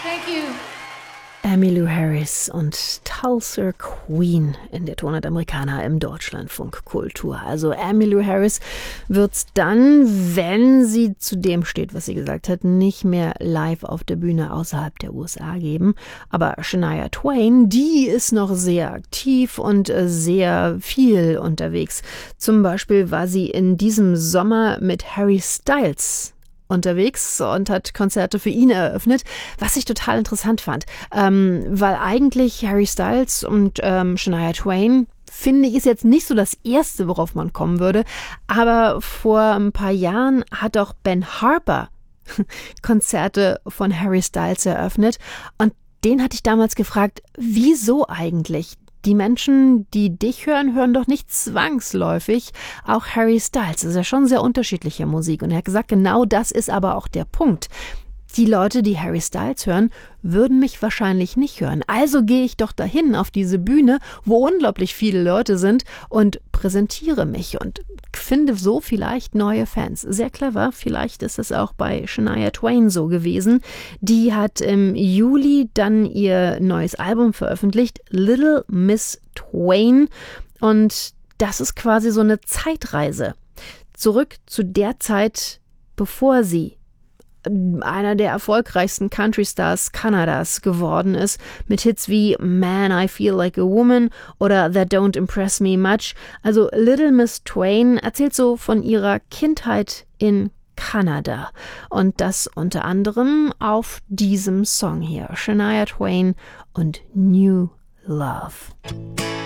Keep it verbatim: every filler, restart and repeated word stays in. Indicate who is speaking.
Speaker 1: Thank you.
Speaker 2: Emmylou Harris und Tulsa Queen in der Tonart Americana im Deutschlandfunk Kultur. Also Emmylou Harris wird's dann, wenn sie zu dem steht, was sie gesagt hat, nicht mehr live auf der Bühne außerhalb der U S A geben. Aber Shania Twain, die ist noch sehr aktiv und sehr viel unterwegs. Zum Beispiel war sie in diesem Sommer mit Harry Styles unterwegs und hat Konzerte für ihn eröffnet, was ich total interessant fand, ähm, weil eigentlich Harry Styles und ähm, Shania Twain, finde ich, ist jetzt nicht so das Erste, worauf man kommen würde, aber vor ein paar Jahren hat auch Ben Harper Konzerte von Harry Styles eröffnet und den hatte ich damals gefragt, wieso eigentlich? Die Menschen, die dich hören, hören doch nicht zwangsläufig auch Harry Styles. Das ist ja schon sehr unterschiedliche Musik. Und er hat gesagt, genau das ist aber auch der Punkt. Die Leute, die Harry Styles hören, würden mich wahrscheinlich nicht hören. Also gehe ich doch dahin auf diese Bühne, wo unglaublich viele Leute sind und präsentiere mich und finde so vielleicht neue Fans. Sehr clever. Vielleicht ist es auch bei Shania Twain so gewesen. Die hat im Juli dann ihr neues Album veröffentlicht, Little Miss Twain. Und das ist quasi so eine Zeitreise zurück zu der Zeit, bevor sie einer der erfolgreichsten Country-Stars Kanadas geworden ist, mit Hits wie Man, I Feel Like a Woman oder That Don't Impress Me Much. Also Little Miss Twain erzählt so von ihrer Kindheit in Kanada und das unter anderem auf diesem Song hier, Shania Twain und New Love.